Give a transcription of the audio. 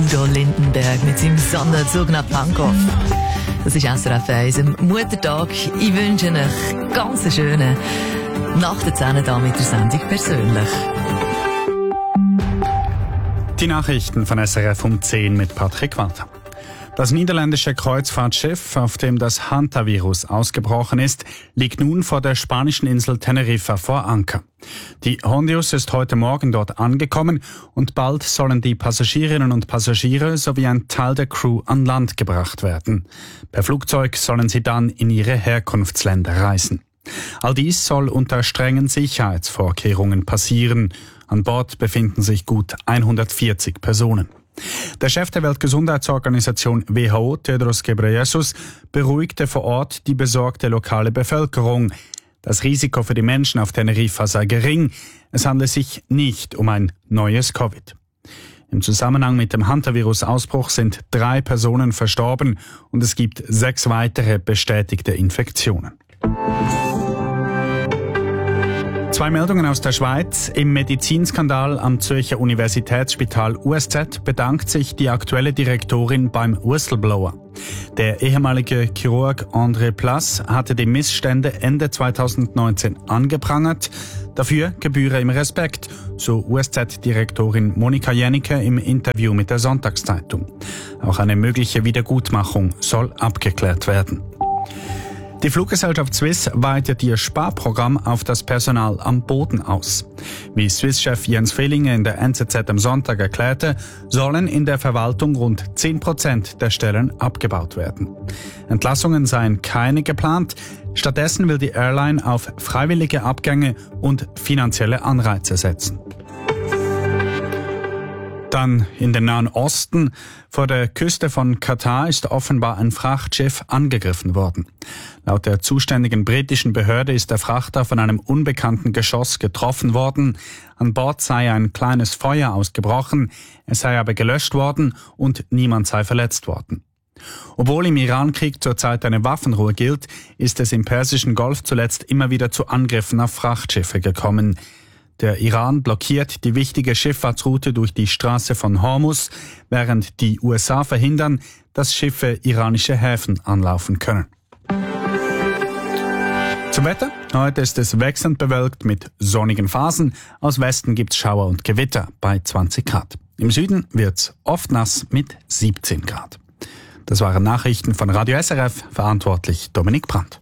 Udo Lindenberg mit seinem Sonderzug nach Pankow. Das ist SRF 1 am Muttertag. Ich wünsche euch ganz einen schönen Nacht zusammen da mit der Sendung persönlich. Die Nachrichten von SRF um 10 mit Patrick Walter. Das niederländische Kreuzfahrtschiff, auf dem das Hantavirus ausgebrochen ist, liegt nun vor der spanischen Insel Teneriffa vor Anker. Die Hondius ist heute Morgen dort angekommen und bald sollen die Passagierinnen und Passagiere sowie ein Teil der Crew an Land gebracht werden. Per Flugzeug sollen sie dann in ihre Herkunftsländer reisen. All dies soll unter strengen Sicherheitsvorkehrungen passieren. An Bord befinden sich gut 140 Personen. Der Chef der Weltgesundheitsorganisation WHO, Tedros Ghebreyesus, beruhigte vor Ort die besorgte lokale Bevölkerung. Das Risiko für die Menschen auf Teneriffa sei gering. Es handle sich nicht um ein neues Covid. Im Zusammenhang mit dem Hantavirus-Ausbruch sind 3 Personen verstorben und es gibt 6 weitere bestätigte Infektionen. 2 Meldungen aus der Schweiz. Im Medizinskandal am Zürcher Universitätsspital USZ bedankt sich die aktuelle Direktorin beim Whistleblower. Der ehemalige Chirurg André Plass hatte die Missstände Ende 2019 angeprangert. Dafür gebühre ihm Respekt, so USZ-Direktorin Monika Jennecke im Interview mit der Sonntagszeitung. Auch eine mögliche Wiedergutmachung soll abgeklärt werden. Die Fluggesellschaft Swiss weitet ihr Sparprogramm auf das Personal am Boden aus. Wie Swiss-Chef Jens Fehlinger in der NZZ am Sonntag erklärte, sollen in der Verwaltung rund 10% der Stellen abgebaut werden. Entlassungen seien keine geplant. Stattdessen will die Airline auf freiwillige Abgänge und finanzielle Anreize setzen. Dann in den Nahen Osten. Vor der Küste von Katar ist offenbar ein Frachtschiff angegriffen worden. Laut der zuständigen britischen Behörde ist der Frachter von einem unbekannten Geschoss getroffen worden. An Bord sei ein kleines Feuer ausgebrochen, es sei aber gelöscht worden und niemand sei verletzt worden. Obwohl im Irankrieg zurzeit eine Waffenruhe gilt, ist es im Persischen Golf zuletzt immer wieder zu Angriffen auf Frachtschiffe gekommen. Der Iran blockiert die wichtige Schifffahrtsroute durch die Straße von Hormuz, während die USA verhindern, dass Schiffe iranische Häfen anlaufen können. Zum Wetter. Heute ist es wechselnd bewölkt mit sonnigen Phasen. Aus Westen gibt's Schauer und Gewitter bei 20 Grad. Im Süden wird's oft nass mit 17 Grad. Das waren Nachrichten von Radio SRF, verantwortlich Dominik Brandt.